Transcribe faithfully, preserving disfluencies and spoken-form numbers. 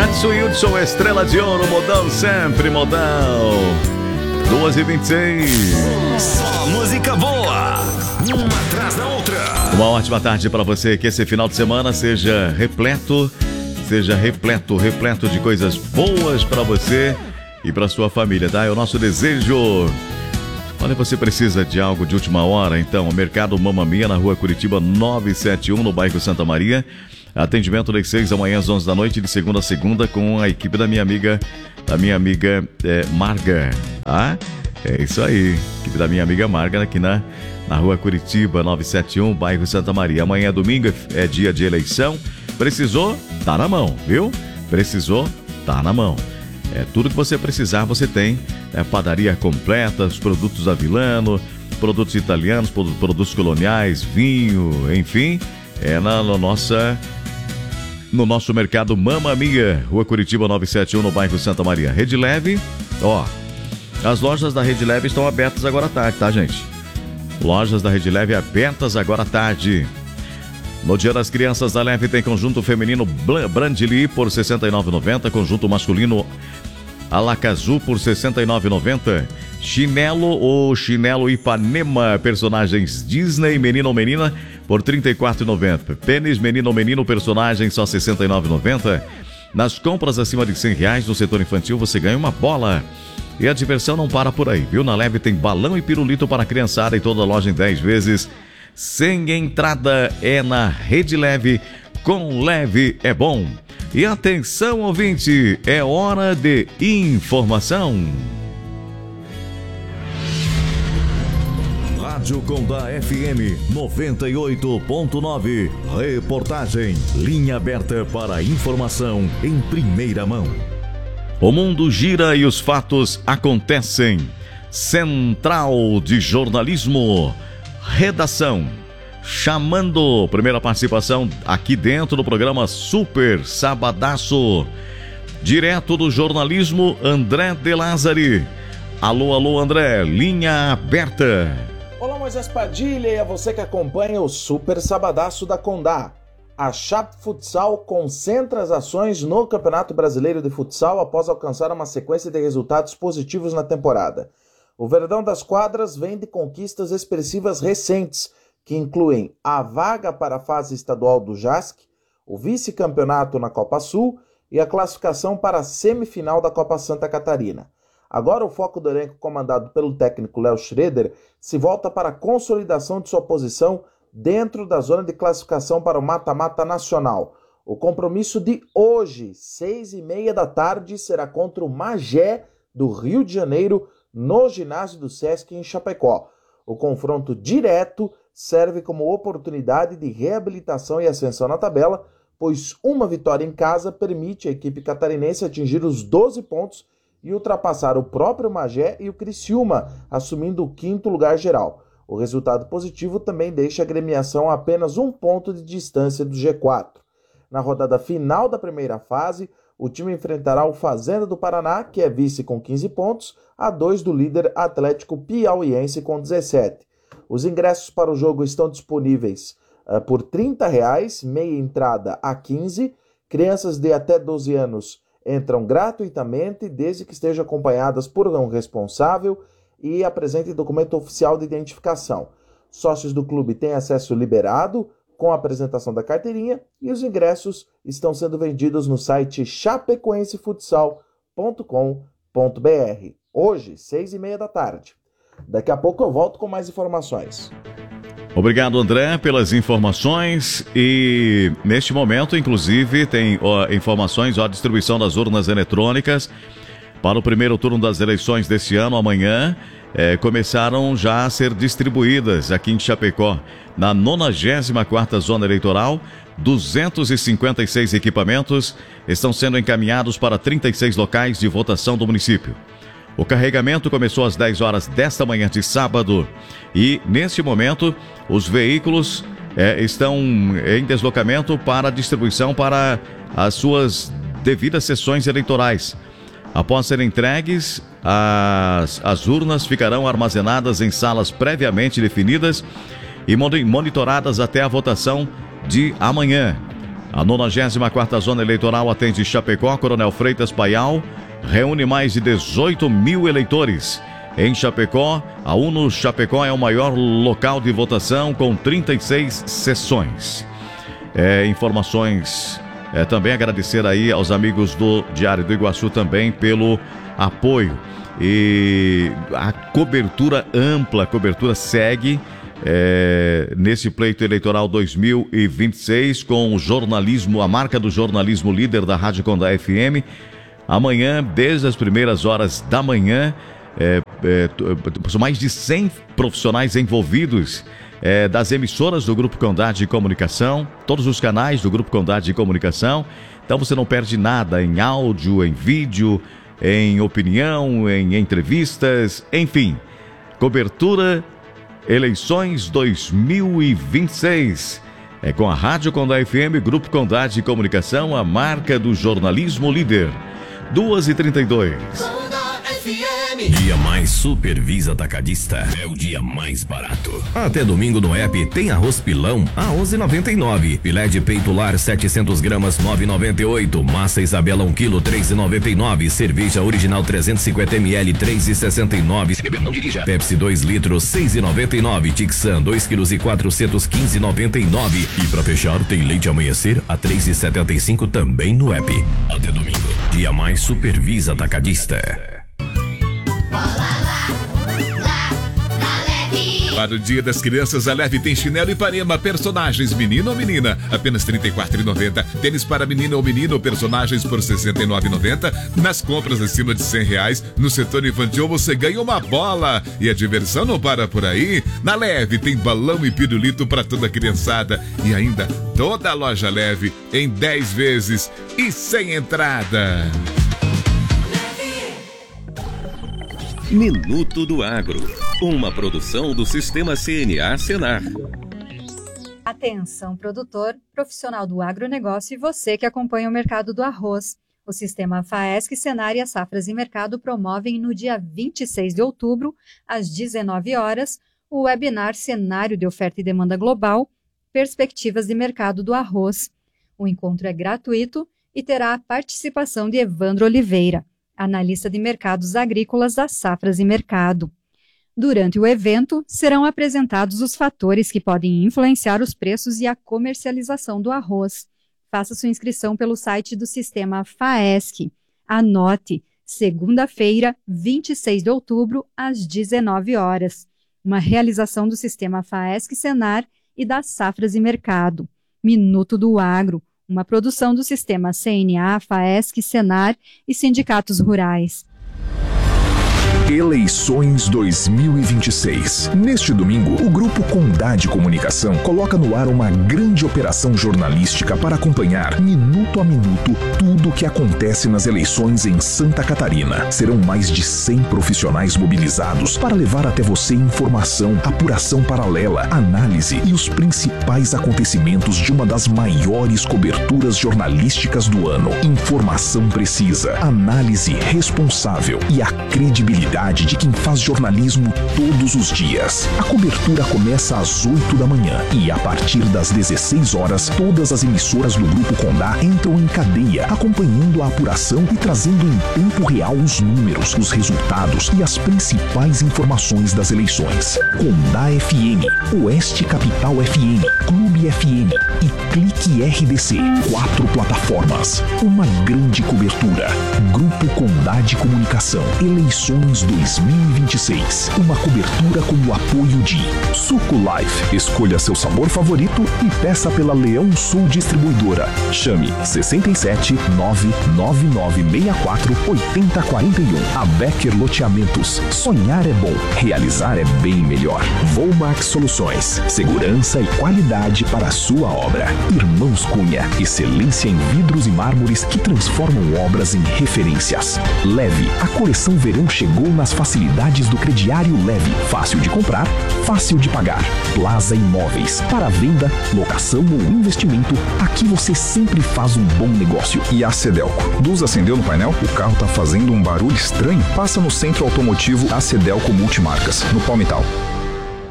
Edson Hudson, Estrela de Ouro, modão sempre, modão. duas e vinte e seis. Só música boa, uma atrás da outra. Uma ótima tarde para você, que esse final de semana seja repleto, seja repleto, repleto de coisas boas para você e para sua família, tá? É o nosso desejo. Olha, você precisa de algo de última hora, então, Mercado Mamma Mia, na rua Curitiba novecentos e setenta e um, no bairro Santa Maria. Atendimento das seis da manhã às onze da noite, de segunda a segunda, com a equipe da minha amiga, da minha amiga é, Marga. Ah, é isso aí, equipe da minha amiga Marga, aqui na, na rua Curitiba novecentos e setenta e um, bairro Santa Maria. Amanhã é domingo, é dia de eleição. Precisou? Tá na mão, viu? Precisou? Tá na mão. É tudo que você precisar, você tem. É, padaria completa, os produtos Avilano, produtos italianos, produtos coloniais, vinho, enfim. É na, na nossa, no nosso mercado Mamma Mia, rua Curitiba novecentos e setenta e um, no bairro Santa Maria. Rede Leve, ó, as lojas da Rede Leve estão abertas agora à tarde, tá, gente? Lojas da Rede Leve abertas agora à tarde. No Dia das Crianças, a Leve tem conjunto feminino Brandly por sessenta e nove reais e noventa centavos, conjunto masculino Alacazu por sessenta e nove reais e noventa centavos, chinelo ou chinelo Ipanema, personagens Disney, menino ou menina, por trinta e quatro reais e noventa centavos, pênis menino ou menino, personagem só sessenta e nove reais e noventa centavos. Nas compras acima de cem reais no setor infantil, você ganha uma bola. E a diversão não para por aí, viu? Na Leve tem balão e pirulito para a criançada e toda a loja em dez vezes. Sem entrada é na Rede Leve, com Leve é bom. E atenção, ouvinte, é hora de informação. Rádio Condá F M noventa e oito ponto nove. Reportagem, linha aberta para informação em primeira mão. O mundo gira e os fatos acontecem. Central de Jornalismo. Redação, chamando, primeira participação aqui dentro do programa Super Sabadaço, direto do jornalismo, André De Lázari. Alô, alô, André, linha aberta. Olá, Moisés Padilha, e a você que acompanha o Super Sabadaço da Condá. A Chape Futsal concentra as ações no Campeonato Brasileiro de Futsal após alcançar uma sequência de resultados positivos na temporada. O Verdão das Quadras vem de conquistas expressivas recentes, que incluem a vaga para a fase estadual do J A S C, o vice-campeonato na Copa Sul e a classificação para a semifinal da Copa Santa Catarina. Agora o foco do elenco comandado pelo técnico Léo Schroeder se volta para a consolidação de sua posição dentro da zona de classificação para o mata-mata nacional. O compromisso de hoje, seis e meia da tarde, será contra o Magé do Rio de Janeiro, no ginásio do Sesc em Chapecó. O confronto direto serve como oportunidade de reabilitação e ascensão na tabela, pois uma vitória em casa permite à equipe catarinense atingir os doze pontos e ultrapassar o próprio Magé e o Criciúma, assumindo o quinto lugar geral. O resultado positivo também deixa a agremiação a apenas um ponto de distância do G quatro. Na rodada final da primeira fase, o time enfrentará o Fazenda do Paraná, que é vice com quinze pontos, a dois do líder Atlético Piauiense com dezessete. Os ingressos para o jogo estão disponíveis uh, por trinta reais, meia entrada a quinze. Crianças de até doze anos entram gratuitamente, desde que estejam acompanhadas por um responsável e apresentem documento oficial de identificação. Sócios do clube têm acesso liberado, com a apresentação da carteirinha, e os ingressos estão sendo vendidos no site chapecoense futsal ponto com ponto b r. Hoje, seis e meia da tarde. Daqui a pouco eu volto com mais informações. Obrigado, André, pelas informações. E neste momento, inclusive, tem ó, informações, ó, a distribuição das urnas eletrônicas para o primeiro turno das eleições deste ano, amanhã. É, começaram já a ser distribuídas aqui em Chapecó. Na nonagésima quarta Zona Eleitoral, duzentos e cinquenta e seis equipamentos estão sendo encaminhados para trinta e seis locais de votação do município. O carregamento começou às dez horas desta manhã de sábado e, neste momento, os veículos é, estão em deslocamento para distribuição para as suas devidas sessões eleitorais. Após serem entregues, as, as urnas ficarão armazenadas em salas previamente definidas e monitoradas até a votação de amanhã. A nonagésima quarta Zona Eleitoral atende Chapecó, Coronel Freitas Paial, reúne mais de dezoito mil eleitores. Em Chapecó, a UNO Chapecó é o maior local de votação com trinta e seis sessões. É, informações, é, também agradecer aí aos amigos do Diário do Iguaçu também pelo apoio. E a cobertura ampla, a cobertura segue é, nesse pleito eleitoral dois mil e vinte e seis com o jornalismo, a marca do jornalismo líder da Rádio Condá F M. Amanhã, desde as primeiras horas da manhã, é, é, são mais de cem profissionais envolvidos é, das emissoras do Grupo Condá de Comunicação, todos os canais do Grupo Condá de Comunicação. Então você não perde nada em áudio, em vídeo, em opinião, em entrevistas, enfim. Cobertura Eleições dois mil e vinte e seis. É com a Rádio Condá F M, Grupo Condá de Comunicação, a marca do jornalismo líder. duas e trinta e dois. Dia mais Supervisa Atacadista é o dia mais barato. Até domingo no app tem arroz pilão a onze reais e noventa e nove centavos. Filé de peito lar setecentos gramas nove reais e noventa e oito centavos. Massa Isabela um quilo três reais e noventa e nove centavos. Cerveja original trezentos e cinquenta mililitros três reais e sessenta e nove centavos. Não dirija. Pepsi dois litros seis reais e noventa e nove centavos. Tixan dois quilos e quatrocentos e quinze reais e noventa e nove centavos. E pra fechar tem leite amanhecer a três reais e setenta e cinco centavos também no app. Até domingo. Dia mais Supervisa Atacadista. Para o Dia das Crianças, a Leve tem chinelo Ipanema, personagens menino ou menina, apenas trinta e quatro reais e noventa centavos. Tênis para menina ou menino, personagens por sessenta e nove reais e noventa centavos. Nas compras acima de cem reais, no setor infantil você ganha uma bola. E a diversão não para por aí. Na Leve tem balão e pirulito para toda a criançada. E ainda toda a loja Leve em dez vezes e sem entrada. Minuto do Agro, uma produção do Sistema C N A Senar. Atenção, produtor, profissional do agronegócio e você que acompanha o mercado do arroz. O Sistema FAESC, Senar e as Safras e Mercado promovem no dia vinte e seis de outubro, às dezenove horas, o webinar Cenário de Oferta e Demanda Global, Perspectivas de Mercado do Arroz. O encontro é gratuito e terá a participação de Evandro Oliveira, analista de mercados agrícolas das Safras e Mercado. Durante o evento, serão apresentados os fatores que podem influenciar os preços e a comercialização do arroz. Faça sua inscrição pelo site do Sistema FAESC. Anote, segunda-feira, vinte e seis de outubro, às dezenove horas. Uma realização do Sistema FAESC Senar e das Safras e Mercado. Minuto do Agro, uma produção do Sistema C N A, FAESC, Senar e sindicatos rurais. Eleições dois mil e vinte e seis. Neste domingo, o Grupo Condá de Comunicação coloca no ar uma grande operação jornalística para acompanhar, minuto a minuto, tudo o que acontece nas eleições em Santa Catarina. Serão mais de cem profissionais mobilizados para levar até você informação, apuração paralela, análise e os principais acontecimentos de uma das maiores coberturas jornalísticas do ano. Informação precisa, análise responsável e a credibilidade de quem faz jornalismo todos os dias. A cobertura começa às oito da manhã e, a partir das dezesseis horas, todas as emissoras do Grupo Condá entram em cadeia, acompanhando a apuração e trazendo em tempo real os números, os resultados e as principais informações das eleições. Condá F M, Oeste Capital F M, Clube F M e Clique R D C. Quatro plataformas. Uma grande cobertura. Grupo Condá de Comunicação. Eleições dois mil e vinte e seis. Uma cobertura com o apoio de Suco Life. Escolha seu sabor favorito e peça pela Leão Sul Distribuidora. Chame sessenta e sete, nove nove nove seis quatro, oito zero quatro um. A Becker Loteamentos. Sonhar é bom, realizar é bem melhor. Volmax Soluções. Segurança e qualidade para a sua obra. Irmãos Cunha. Excelência em vidros e mármores que transformam obras em referências. Leve. A coleção verão chegou nas facilidades do crediário Leve. Fácil de comprar, fácil de pagar. Plaza Imóveis. Para venda, locação ou investimento, aqui você sempre faz um bom negócio. E a Cedelco. Luz acendeu no painel? O carro tá fazendo um barulho estranho? Passa no Centro Automotivo A Cedelco Multimarcas, no Palmital.